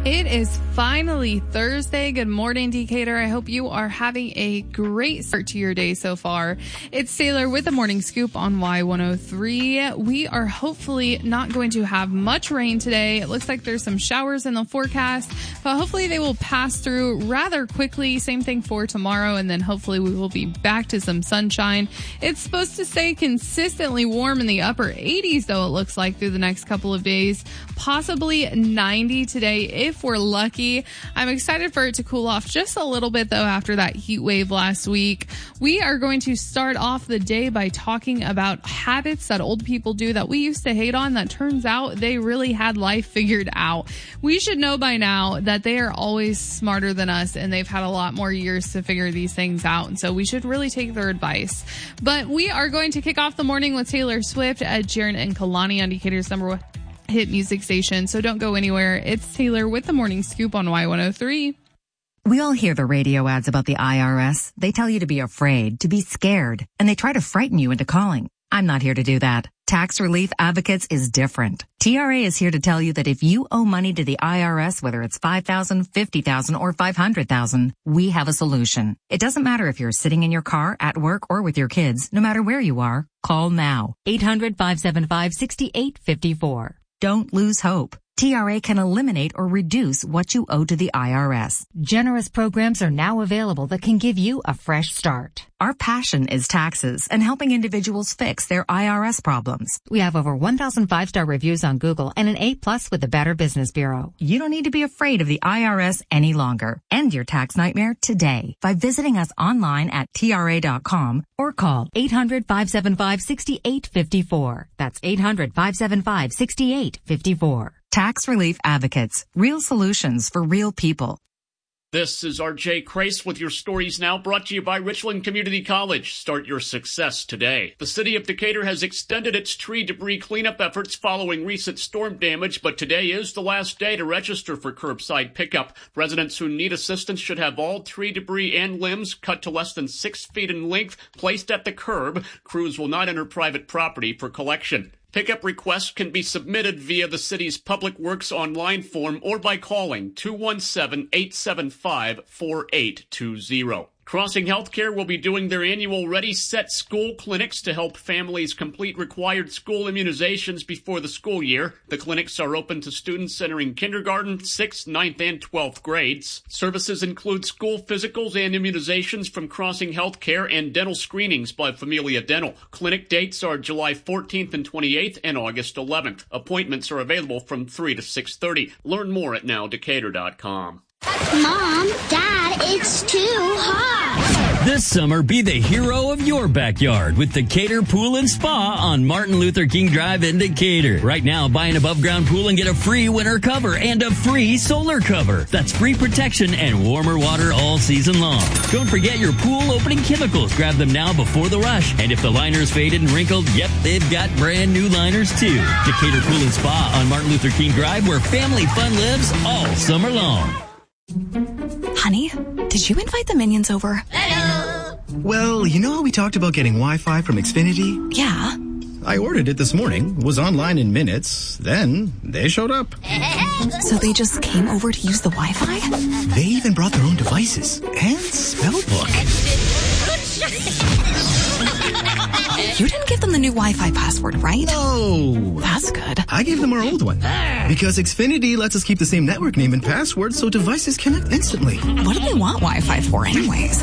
It is finally Thursday. Good morning, Decatur. I hope you are having a great start to your day so far. It's Taylor with the Morning Scoop on Y103. We are hopefully not going to have much rain today. It looks like there's some showers in the forecast, but hopefully they will pass through rather quickly. Same thing for tomorrow, and then hopefully we will be back to some sunshine. It's supposed to stay consistently warm in the upper 80s, though, it looks like, through the next couple of days. Possibly 90 today if we're lucky. I'm excited for it to cool off just a little bit, though, after that heat wave last week. We are going to start off the day by talking about habits that old people do that we used to hate on that turns out they really had life figured out. We should know by now that they are always smarter than us and they've had a lot more years to figure these things out. And so we should really take their advice. But we are going to kick off the morning with Taylor Swift, Ed Sheeran, and Kalani on Decatur's number one hit music station. So don't go anywhere. It's Taylor with the Morning Scoop on Y103. We all hear the radio ads about the IRS. They tell you to be afraid, to be scared, and they try to frighten you into calling. I'm not here to do that. Tax Relief Advocates is different. TRA is here to tell you that if you owe money to the IRS, whether it's $5,000, $50,000, or $500,000, we have a solution. It doesn't matter if you're sitting in your car, at work, or with your kids. No matter where you are, call now. 800-575-6854. Don't lose hope. TRA can eliminate or reduce what you owe to the IRS. Generous programs are now available that can give you a fresh start. Our passion is taxes and helping individuals fix their IRS problems. We have over 1,000 5-star reviews on Google and an A+ with the Better Business Bureau. You don't need to be afraid of the IRS any longer. End your tax nightmare today by visiting us online at TRA.com or call 800-575-6854. That's 800-575-6854. Tax Relief Advocates. Real solutions for real people. This is R.J. Crace with your stories now, brought to you by Richland Community College. Start your success today. The city of Decatur has extended its tree debris cleanup efforts following recent storm damage, but today is the last day to register for curbside pickup. Residents who need assistance should have all tree debris and limbs cut to less than 6 feet in length placed at the curb. Crews will not enter private property for collection. Pickup requests can be submitted via the city's Public Works online form or by calling 217-875-4820. Crossing Healthcare will be doing their annual Ready, Set, School clinics to help families complete required school immunizations before the school year. The clinics are open to students entering kindergarten, 6th, 9th, and 12th grades. Services include school physicals and immunizations from Crossing Healthcare and dental screenings by Familia Dental. Clinic dates are July 14th and 28th and August 11th. Appointments are available from 3 to 6:30. Learn more at nowdecatur.com. Mom, Dad, it's too hot. This summer, be the hero of your backyard with Decatur Pool and Spa on Martin Luther King Drive in Decatur. Right now, buy an above-ground pool and get a free winter cover and a free solar cover. That's free protection and warmer water all season long. Don't forget your pool opening chemicals. Grab them now before the rush. And if the liner's faded and wrinkled, yep, they've got brand new liners too. Decatur Pool and Spa on Martin Luther King Drive, where family fun lives all summer long. Honey, did you invite the minions over? Hello. Well, you know how we talked about getting Wi-Fi from Xfinity? Yeah. I ordered it this morning, was online in minutes, then they showed up. So they just came over to use the Wi-Fi? They even brought their own devices and spell book. You didn't give them the new Wi-Fi password, right? No. That's good. I gave them our old one because Xfinity lets us keep the same network name and password so devices connect instantly. What do they want Wi-Fi for anyways?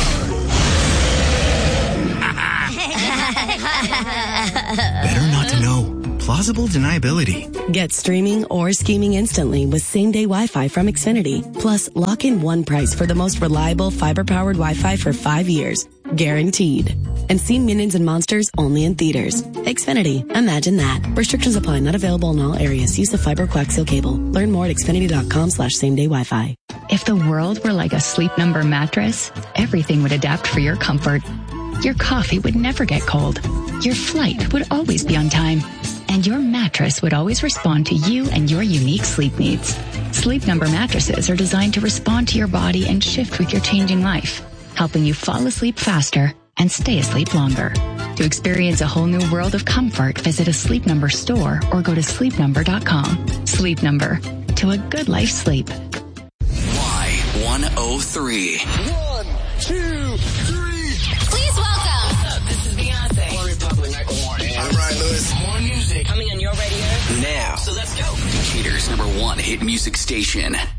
Better not to know. Plausible deniability. Get streaming or scheming instantly with same-day Wi-Fi from Xfinity. Plus, lock in one price for the most reliable fiber-powered Wi-Fi for 5 years. Guaranteed. And see Minions and Monsters only in theaters. Xfinity. Imagine that. Restrictions apply. Not available in all areas. Use of fiber coaxial cable. Learn more at xfinity.com/same-day Wi-Fi. If the world were like a Sleep Number mattress, everything would adapt for your comfort. Your coffee would never get cold. Your flight would always be on time. And your mattress would always respond to you and your unique sleep needs. Sleep Number mattresses are designed to respond to your body and shift with your changing life, helping you fall asleep faster and stay asleep longer. To experience a whole new world of comfort, visit a Sleep Number store or go to sleepnumber.com. Sleep Number. to a good night's sleep. Y103. 1, 2, 3. Please welcome. What's up? This is Beyonce. One Republic, Michael Warren. I'm Ryan Lewis. More music coming on your radio now. So let's go. Decatur's #1 hit music station.